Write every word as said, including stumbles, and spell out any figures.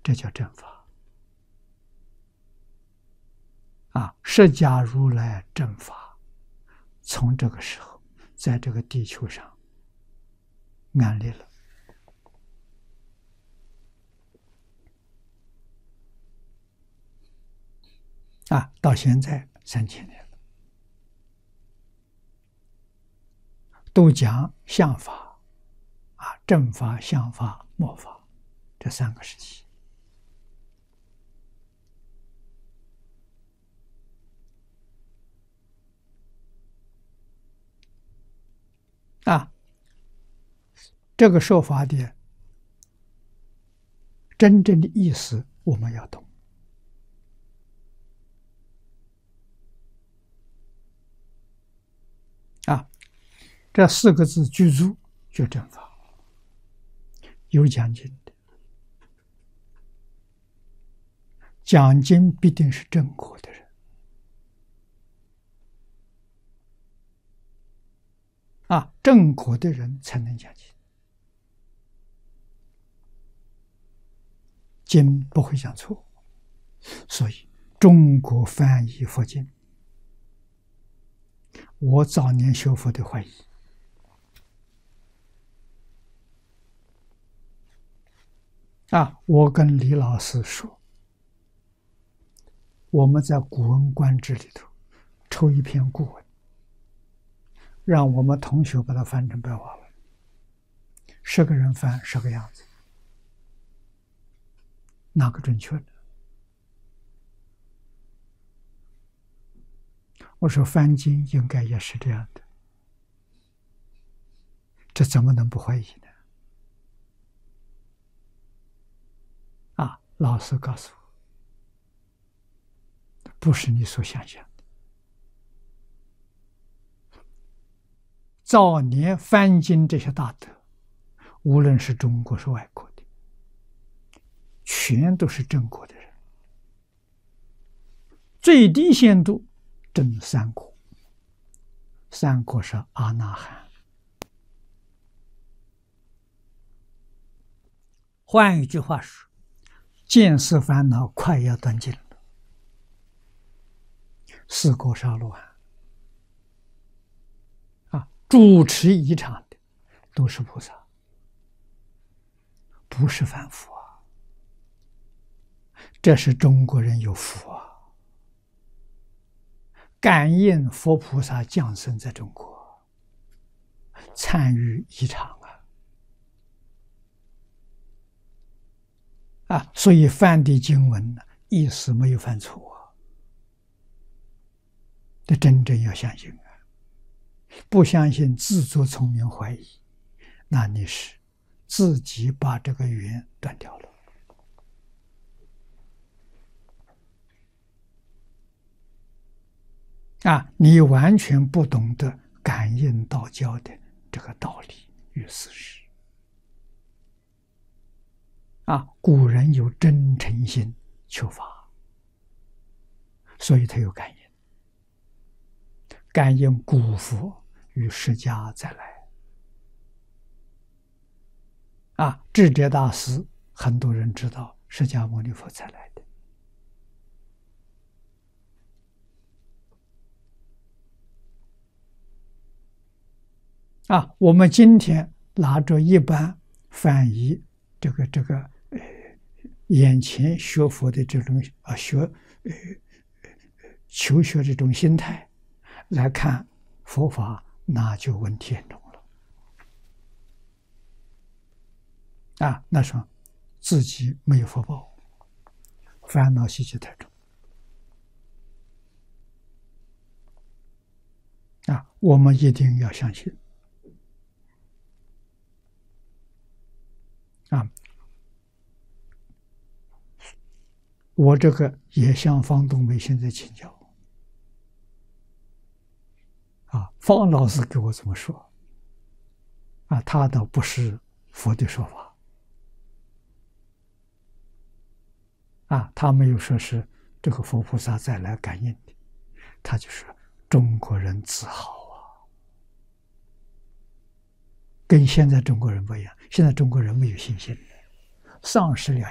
这叫正法啊！释迦如来正法，从这个时候，在这个地球上安立了啊！到现在三千年了，都讲相法啊，正法、相法、末法这三个时期。啊，这个说法的真正的意思，我们要懂。啊，这四个字居住就正法，有讲经的，讲经必定是正果的人。啊，正果的人才能讲经，经不会讲错，所以中国翻译佛经，我早年学佛的怀疑啊，我跟李老师说，我们在《古文观止》里头抽一篇古文，让我们同学把它翻成白话文，十个人翻十个样子，哪个准确呢？我说翻经应该也是这样的，这怎么能不怀疑呢？啊，老师告诉我，不是你所想象的。早年翻经这些大德，无论是中国是外国的，全都是正果的人，最低限度正三果，三果是阿那含。换一句话说，见思烦恼快要断尽了，四果是阿罗汉。啊，主持仪场的都是菩萨，不是凡夫啊。这是中国人有福啊，感应佛菩萨降生在中国，参与仪场啊。啊，所以翻的经文呢，意思没有犯错啊。这真正要相信啊，不相信自作聪明怀疑，那你是自己把这个缘断掉了。啊，你完全不懂得感应道教的这个道理与事实。啊，古人有真诚心求法，所以他有感应，感应古佛与释迦再来。啊，智者大师很多人知道释迦牟尼佛才来的。啊，我们今天拿着一般翻译这个这个呃眼前学佛的这种啊学呃求学这种心态来看佛法，那就问题严重了。啊，那说自己没有福报，烦恼习气太重。啊，我们一定要相信。啊，我这个也向方东梅现在请教。啊，方老师给我这么说。啊，他倒不是佛的说法。啊，他没有说是这个佛菩萨再来感应的，他就是中国人自豪啊，跟现在中国人不一样。现在中国人没有信心，丧失了